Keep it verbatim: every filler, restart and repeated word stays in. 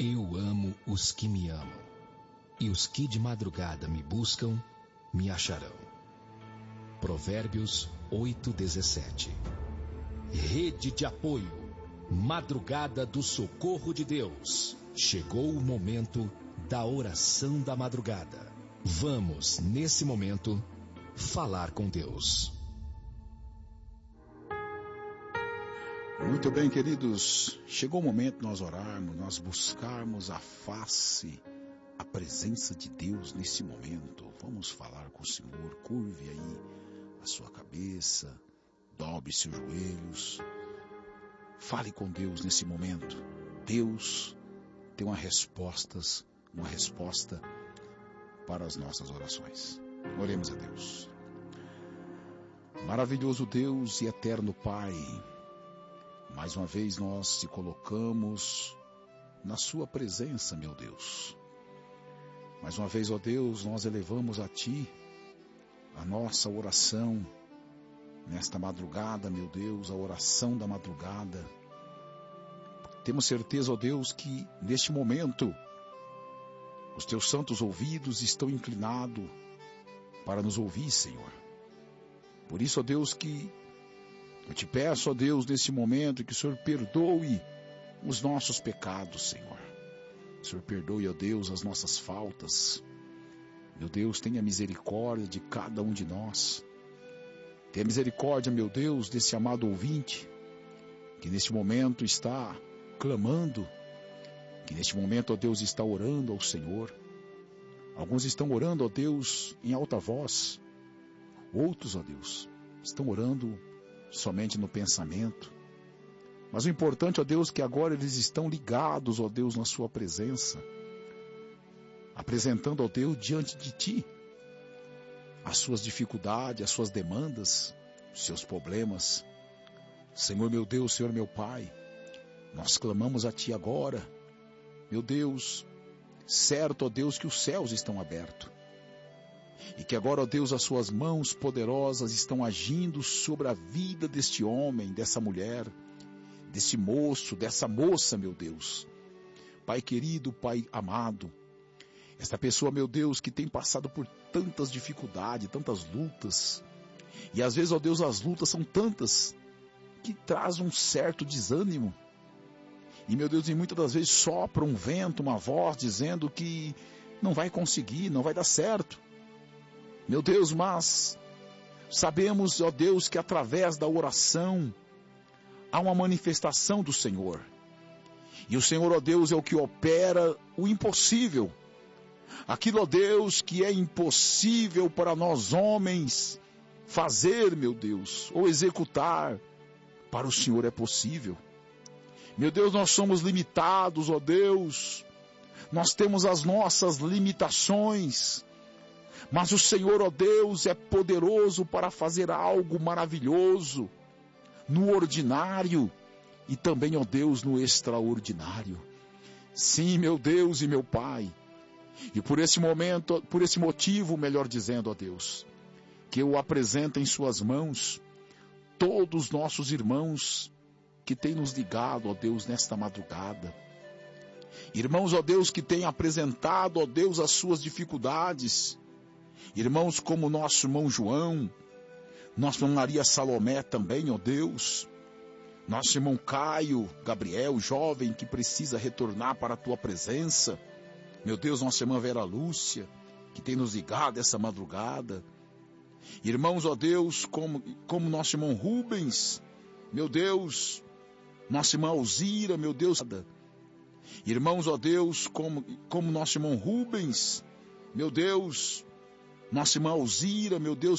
Eu amo os que me amam, e os que de madrugada me buscam, me acharão. Provérbios oito, dezessete. Rede de apoio, madrugada do socorro de Deus. Chegou o momento da oração da madrugada. Vamos, nesse momento, falar com Deus. Muito bem, queridos, chegou o momento de nós orarmos, nós buscarmos a face, a presença de Deus nesse momento. Vamos falar com o Senhor. Curve aí a sua cabeça, dobre seus joelhos, fale com Deus nesse momento. Deus tem uma resposta, uma resposta para as nossas orações. Oremos a Deus. Maravilhoso Deus e eterno Pai, mais uma vez nós se colocamos na sua presença, meu Deus. Mais uma vez, ó Deus, nós elevamos a Ti a nossa oração nesta madrugada, meu Deus, a oração da madrugada. Temos certeza, ó Deus, que neste momento os Teus santos ouvidos estão inclinados para nos ouvir, Senhor. Por isso, ó Deus, que eu te peço, ó Deus, nesse momento, que o Senhor perdoe os nossos pecados, Senhor. O Senhor perdoe, ó Deus, as nossas faltas. Meu Deus, tenha misericórdia de cada um de nós. Tenha misericórdia, meu Deus, desse amado ouvinte, que neste momento está clamando, que neste momento, ó Deus, está orando ao Senhor. Alguns estão orando, ó Deus, em alta voz. Outros, ó Deus, estão orando somente no pensamento. Mas o importante, ó Deus, é que agora eles estão ligados, ó Deus, na sua presença, apresentando, ó Deus, diante de Ti as suas dificuldades, as suas demandas, os seus problemas. Senhor meu Deus, Senhor meu Pai, nós clamamos a Ti agora, meu Deus, certo, ó Deus, que os céus estão abertos, e que agora, ó Deus, as suas mãos poderosas estão agindo sobre a vida deste homem, dessa mulher, desse moço, dessa moça, meu Deus. Pai querido, Pai amado, esta pessoa, meu Deus, que tem passado por tantas dificuldades, tantas lutas, e às vezes, ó Deus, as lutas são tantas que trazem um certo desânimo, e meu Deus, e muitas das vezes sopra um vento, uma voz dizendo que não vai conseguir, não vai dar certo. Meu Deus, mas sabemos, ó Deus, que através da oração há uma manifestação do Senhor. E o Senhor, ó Deus, é o que opera o impossível. Aquilo, ó Deus, que é impossível para nós homens fazer, meu Deus, ou executar, para o Senhor é possível. Meu Deus, nós somos limitados, ó Deus. Nós temos as nossas limitações. Mas o Senhor, ó Deus, é poderoso para fazer algo maravilhoso no ordinário e também, ó Deus, no extraordinário. Sim, meu Deus e meu Pai. E por esse momento, por esse motivo, melhor dizendo, ó Deus, que eu apresento em suas mãos todos os nossos irmãos que têm nos ligado, ó Deus, nesta madrugada. Irmãos, ó Deus, que têm apresentado, ó Deus, as suas dificuldades. Irmãos como nosso irmão João, nossa irmã Maria Salomé também, ó Deus. Nosso irmão Caio, Gabriel, jovem que precisa retornar para a Tua presença. Meu Deus, nossa irmã Vera Lúcia, que tem nos ligado essa madrugada. Irmãos, ó Deus, como, como nosso irmão Rubens, meu Deus, nossa irmã Alzira, meu Deus. Irmãos, ó Deus, como, como nosso irmão Rubens, meu Deus, nossa irmã Alzira, meu Deus,